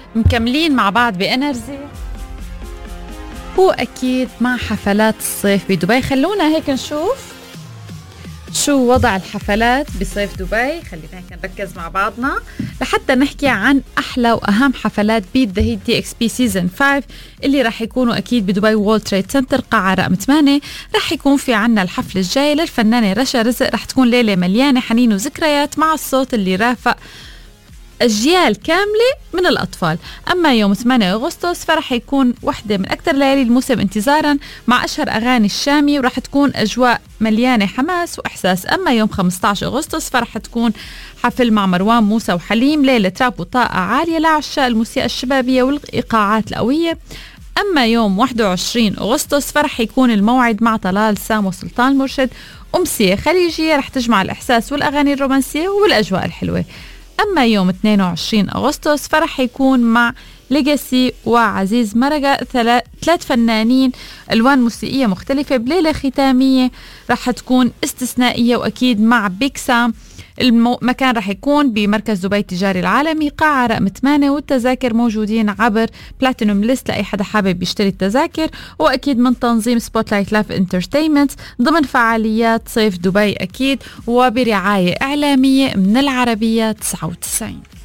مكملين مع بعض بإنرجي وأكيد مع حفلات الصيف بدبي. خلونا هيك نشوف شو وضع الحفلات بصيف دبي. خلينا هيك نركز مع بعضنا لحتى نحكي عن أحلى وأهم حفلات بيت ذا هيت دي اكس بي سيزن 5 اللي راح يكونوا أكيد بدبي وولد تريد سنتر قاعة رقم 8. راح يكون في عنا الحفل الجاي للفنانة رشا رزق. راح تكون ليلة مليانة حنين وذكريات مع الصوت اللي رافق أجيال كاملة من الأطفال. أما يوم 8 أغسطس فرح يكون واحدة من أكثر ليالي الموسم انتظاراً مع أشهر أغاني الشامي ورح تكون أجواء مليانة حماس وإحساس. أما يوم 15 أغسطس فرح تكون حفل مع مروان موسى وحليم، ليلة راب وطاقة عالية لعشاق الموسيقى الشبابية والإيقاعات القوية. أما يوم 21 أغسطس فرح يكون الموعد مع طلال سام وسلطان مرشد، أمسية خليجية رح تجمع الإحساس والأغاني الرومانسية والأجواء الحلوة. أما يوم 22 أغسطس فرح يكون مع ليجاسي وعزيز مرقة، ثلاث فنانين ألوان موسيقية مختلفة بليلة ختامية رح تكون استثنائية وأكيد مع بيك سام. المكان رح يكون بمركز دبي التجاري العالمي قاعة رقم 8 والتذاكر موجودين عبر بلاتينوم ليست لأي حدا حابب يشتري التذاكر، وأكيد من تنظيم سبوتلايت لاف انترتينمنت ضمن فعاليات صيف دبي أكيد وبرعاية إعلامية من العربية 99.